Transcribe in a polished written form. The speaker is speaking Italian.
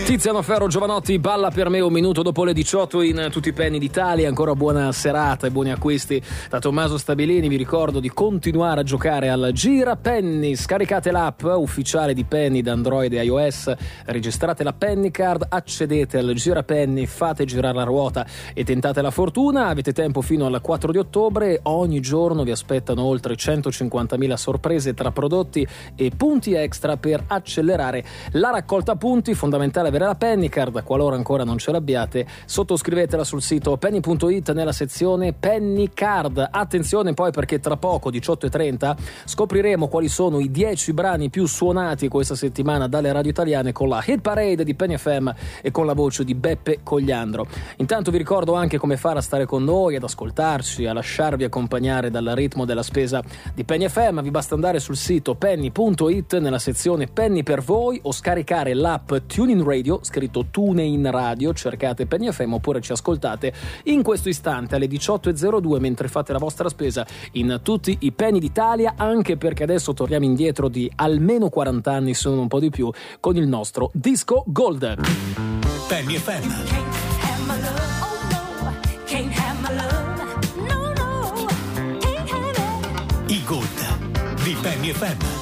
Tiziano Ferro Giovanotti, Balla per me, un minuto dopo le 18 in tutti i penny d'Italia. Ancora buona serata e buoni acquisti da Tommaso Stabilini. Vi ricordo di continuare a giocare al Gira Penny. Scaricate l'app ufficiale di Penny da Android e iOS, registrate la Penny Card, accedete al Gira Penny, fate girare la ruota e tentate la fortuna. Avete tempo fino al 4 di ottobre. Ogni giorno vi aspettano oltre 150.000 sorprese tra prodotti e punti extra per accelerare la raccolta punti. Fondamentale avere la Penny Card, qualora ancora non ce l'abbiate sottoscrivetela sul sito penny.it nella sezione Penny Card. Attenzione poi, perché tra poco 18:30 scopriremo quali sono i 10 brani più suonati questa settimana dalle radio italiane con la Hit Parade di Penny FM e con la voce di Beppe Cogliandro. Intanto vi ricordo anche come fare a stare con noi, ad ascoltarci, a lasciarvi accompagnare dal ritmo della spesa di Penny FM. Vi basta andare sul sito penny.it nella sezione Penny per voi o scaricare l'app TuneIn Radio, scritto TuneIn Radio, cercate Penny FM oppure ci ascoltate in questo istante alle 18:02 mentre fate la vostra spesa in tutti i penny d'Italia, anche perché adesso torniamo indietro di almeno 40 anni, sono un po' di più, con il nostro Disco Gold. Penny FM. I Gold di Penny FM.